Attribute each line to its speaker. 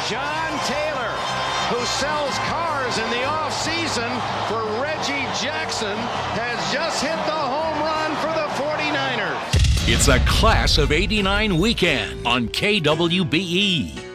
Speaker 1: John Taylor, who sells cars in the offseason for Reggie Jackson, has just hit the home run for the 49ers.
Speaker 2: It's a Class of '89 weekend on KWBE.